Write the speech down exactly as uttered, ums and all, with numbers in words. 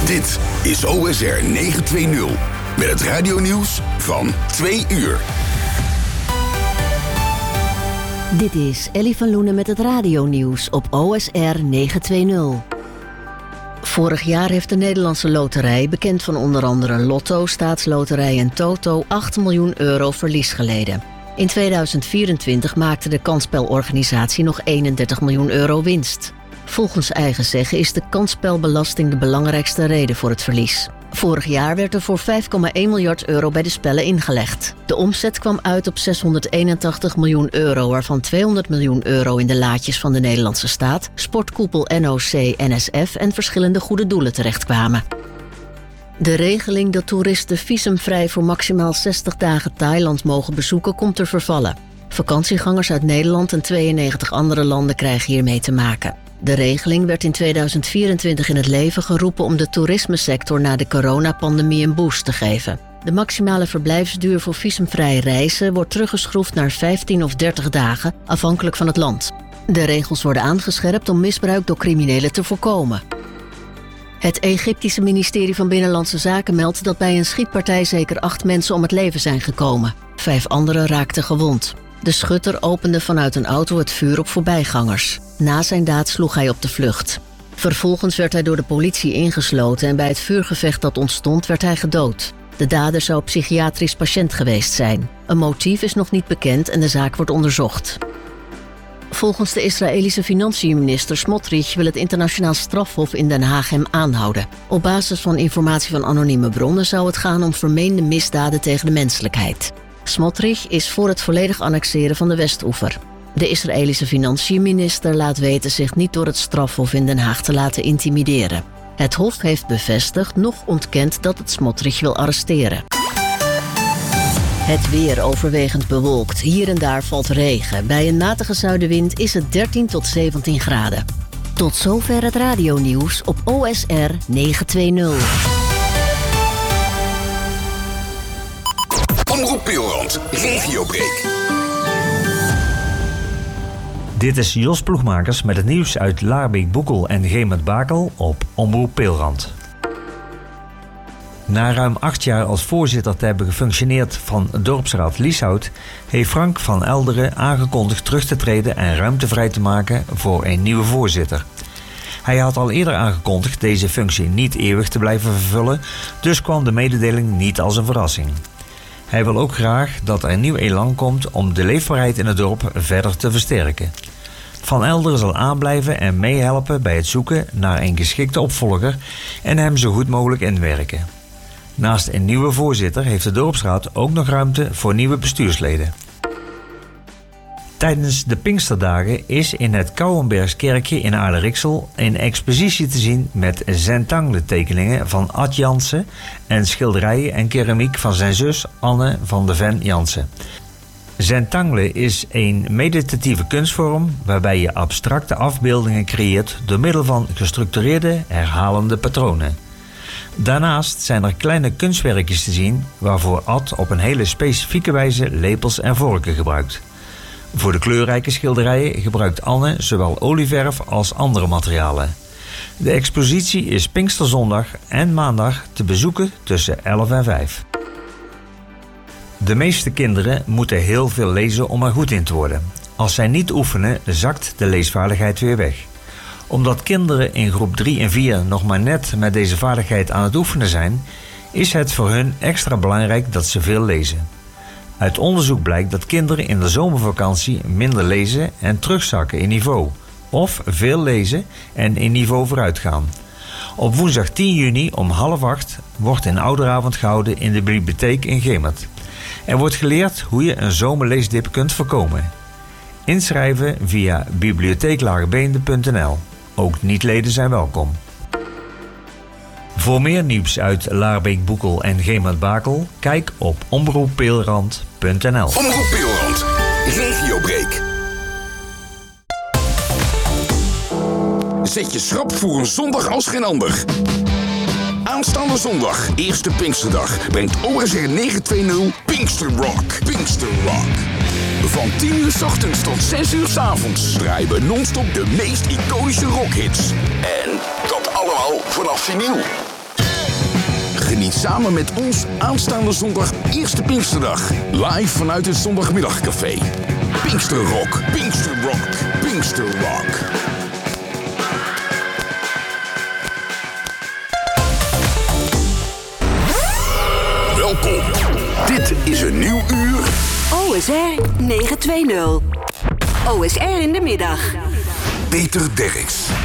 Dit is O S R negenhonderdtwintig met het radionieuws van twee uur. Dit is Ellie van Loenen met het radionieuws op O S R negenhonderdtwintig. Vorig jaar heeft de Nederlandse Loterij, bekend van onder andere Lotto, Staatsloterij en Toto, acht miljoen euro verlies geleden. In tweeduizend vierentwintig maakte de kansspelorganisatie nog eenendertig miljoen euro winst. Volgens eigen zeggen is de kansspelbelasting de belangrijkste reden voor het verlies. Vorig jaar werd er voor vijf komma één miljard euro bij de spellen ingelegd. De omzet kwam uit op zeshonderdeenentachtig miljoen euro, waarvan tweehonderd miljoen euro in de laadjes van de Nederlandse staat, sportkoepel N O C N S F en verschillende goede doelen terechtkwamen. De regeling dat toeristen visumvrij voor maximaal zestig dagen Thailand mogen bezoeken komt te vervallen. Vakantiegangers uit Nederland en tweeënnegentig andere landen krijgen hiermee te maken. De regeling werd in tweeduizend vierentwintig in het leven geroepen om de toerismesector na de coronapandemie een boost te geven. De maximale verblijfsduur voor visumvrije reizen wordt teruggeschroefd naar vijftien of dertig dagen, afhankelijk van het land. De regels worden aangescherpt om misbruik door criminelen te voorkomen. Het Egyptische ministerie van Binnenlandse Zaken meldt dat bij een schietpartij zeker acht mensen om het leven zijn gekomen. Vijf anderen raakten gewond. De schutter opende vanuit een auto het vuur op voorbijgangers. Na zijn daad sloeg hij op de vlucht. Vervolgens werd hij door de politie ingesloten en bij het vuurgevecht dat ontstond werd hij gedood. De dader zou psychiatrisch patiënt geweest zijn. Een motief is nog niet bekend en de zaak wordt onderzocht. Volgens de Israëlische financiënminister Smotrich wil het internationaal strafhof in Den Haag hem aanhouden. Op basis van informatie van anonieme bronnen zou het gaan om vermeende misdaden tegen de menselijkheid. Smotrich is voor het volledig annexeren van de Westoever. De Israëlische financiënminister laat weten zich niet door het strafhof in Den Haag te laten intimideren. Het hof heeft bevestigd, noch ontkend dat het Smotrich wil arresteren. Het weer overwegend bewolkt. Hier en daar valt regen. Bij een matige zuidenwind is het dertien tot zeventien graden. Tot zover het radionieuws op O S R negenhonderdtwintig. Omroep Peelrand, regiobreak. Dit is Jos Ploegmakers met het nieuws uit Laarbeek, Boekel en Gemert-Bakel op Omroep Peelrand. Na ruim acht jaar als voorzitter te hebben gefunctioneerd van dorpsraad Lieshout, heeft Frank van Elderen aangekondigd terug te treden en ruimte vrij te maken voor een nieuwe voorzitter. Hij had al eerder aangekondigd deze functie niet eeuwig te blijven vervullen, dus kwam de mededeling niet als een verrassing. Hij wil ook graag dat er een nieuw elan komt om de leefbaarheid in het dorp verder te versterken. Van Elderen zal aanblijven en meehelpen bij het zoeken naar een geschikte opvolger en hem zo goed mogelijk inwerken. Naast een nieuwe voorzitter heeft de dorpsraad ook nog ruimte voor nieuwe bestuursleden. Tijdens de Pinksterdagen is in het Kouwenbergskerkje in Aarde-Riksel een expositie te zien met zentangle-tekeningen van Ad Jansen en schilderijen en keramiek van zijn zus Anne van de Ven Jansen. Zentangle is een meditatieve kunstvorm waarbij je abstracte afbeeldingen creëert door middel van gestructureerde, herhalende patronen. Daarnaast zijn er kleine kunstwerkjes te zien waarvoor Ad op een hele specifieke wijze lepels en vorken gebruikt. Voor de kleurrijke schilderijen gebruikt Anne zowel olieverf als andere materialen. De expositie is Pinksterzondag en maandag te bezoeken tussen elf en vijf. De meeste kinderen moeten heel veel lezen om er goed in te worden. Als zij niet oefenen, zakt de leesvaardigheid weer weg. Omdat kinderen in groep drie en vier nog maar net met deze vaardigheid aan het oefenen zijn, is het voor hun extra belangrijk dat ze veel lezen. Uit onderzoek blijkt dat kinderen in de zomervakantie minder lezen en terugzakken in niveau, of veel lezen en in niveau vooruit gaan. Op woensdag tien juni om half acht wordt een ouderavond gehouden in de bibliotheek in Gemert. Er wordt geleerd hoe je een zomerleesdip kunt voorkomen. Inschrijven via bibliotheeklagebeende punt n l. Ook niet-leden zijn welkom. Voor meer nieuws uit Laarbeek, Boekel en Gemert-Bakel, kijk op omroep peelrand punt n l. Omroep Peelrand, regiobreak. Zet je schrap voor een zondag als geen ander. Aanstaande zondag, eerste Pinksterdag, brengt O S R negenhonderdtwintig Pinkster Rock. Pinkster Rock. Van tien uur 's ochtends tot zes uur 's avonds draaien we non-stop de meest iconische rockhits. En dat allemaal vanaf vinyl. Geniet samen met ons aanstaande zondag eerste Pinksterdag. Live vanuit het Zondagmiddagcafé. Pinkster Rock, Pinkster Rock, Pinkster Rock. Welkom. Dit is een nieuw uur. O S R negen twee nul. O S R in de middag. Peter Derks.